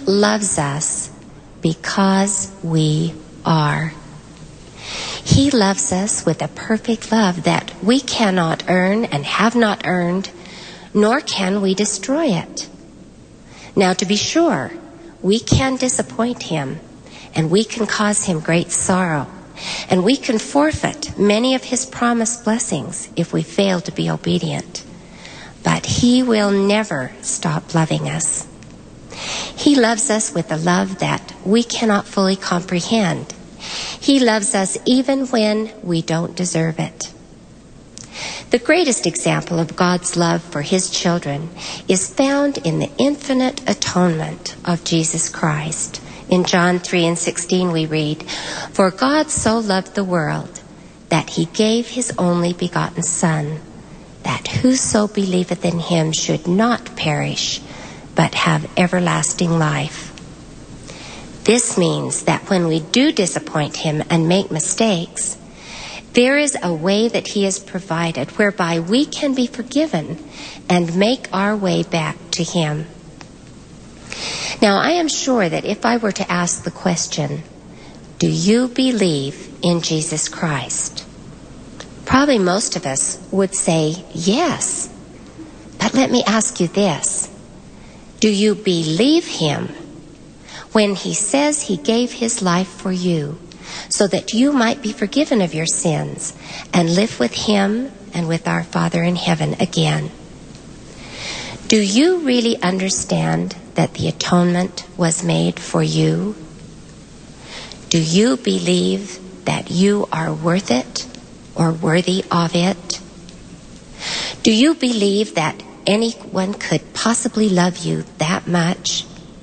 loves us because we are. He loves us with a perfect love that we cannot earn and have not earned, nor can we destroy it. Now, to be sure, we can disappoint him, and we can cause him great sorrow, and we can forfeit many of his promised blessings if we fail to be obedient. But he will never stop loving us. He loves us with a love that we cannot fully comprehend. He loves us even when we don't deserve it. The greatest example of God's love for his children is found in the infinite atonement of Jesus Christ. In John 3:16 we read, "For God so loved the world that he gave his only begotten Son, that whoso believeth in him should not perish, but have everlasting life." This means that when we do disappoint him and make mistakes, there is a way that he has provided whereby we can be forgiven and make our way back to him. Now, I am sure that if I were to ask the question, do you believe in Jesus Christ? Probably most of us would say yes. But let me ask you this. Do you believe him when he says he gave his life for you, so that you might be forgiven of your sins and live with him and with our Father in heaven again? Do you really understand that the atonement was made for you? Do you believe that you are worth it or worthy of it? Do you believe that anyone could possibly love you that much?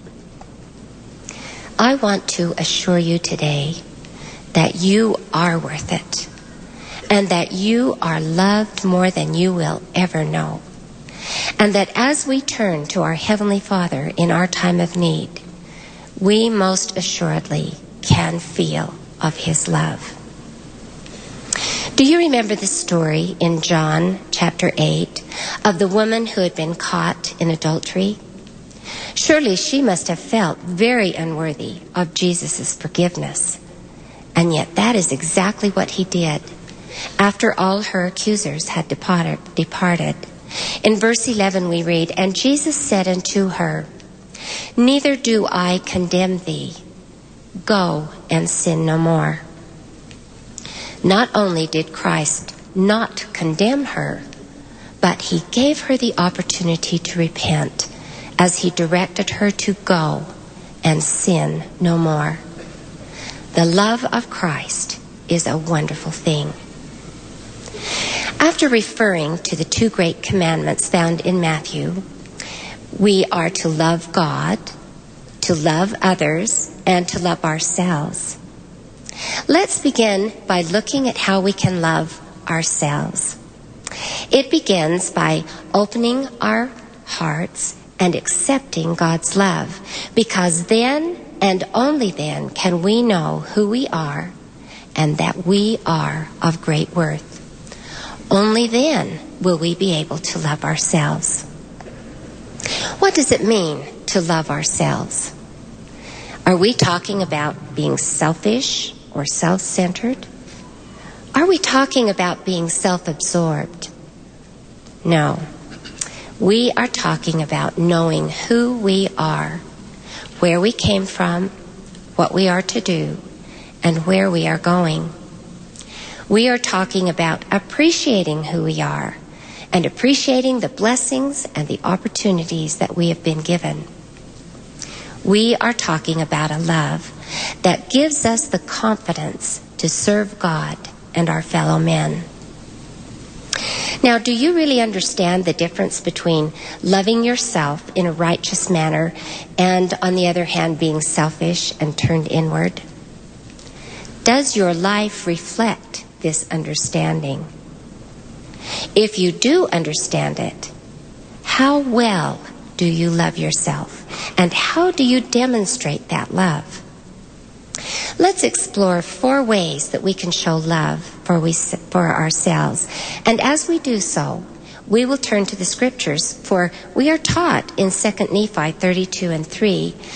I want to assure you today that you are worth it, and that you are loved more than you will ever know, and that as we turn to our Heavenly Father in our time of need, we most assuredly can feel of his love. Do you remember the story in John chapter 8 of the woman who had been caught in adultery? Surely she must have felt very unworthy of Jesus' forgiveness. And yet that is exactly what he did after all her accusers had departed. In verse 11 we read, "And Jesus said unto her, Neither do I condemn thee. Go and sin no more." Not only did Christ not condemn her, but he gave her the opportunity to repent as he directed her to go and sin no more. The love of Christ is a wonderful thing. After referring to the two great commandments found in Matthew, we are to love God, to love others, and to love ourselves. Let's begin by looking at how we can love ourselves. It begins by opening our hearts and accepting God's love, because then and only then can we know who we are and that we are of great worth. Only then will we be able to love ourselves. What does it mean to love ourselves? Are we talking about being selfish or self-centered? Are we talking about being self-absorbed? No. We are talking about knowing who we are, where we came from, what we are to do, and where we are going. We are talking about appreciating who we are and appreciating the blessings and the opportunities that we have been given. We are talking about a love that gives us the confidence to serve God and our fellow men. Now, do you really understand the difference between loving yourself in a righteous manner and, on the other hand, being selfish and turned inward? Does your life reflect this understanding? If you do understand it, how well do you love yourself? And how do you demonstrate that love? Let's explore 4 ways that we can show love for ourselves. And as we do so, we will turn to the scriptures, for we are taught in 2 Nephi 32:3